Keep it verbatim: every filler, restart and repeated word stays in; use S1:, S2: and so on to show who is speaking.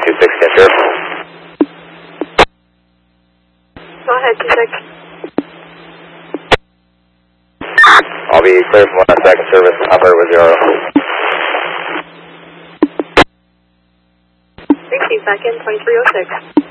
S1: two six, get your.
S2: Go ahead, two six.
S1: I'll be clear from one second service, operator with zero.
S2: Sixty seconds, twenty-three oh six.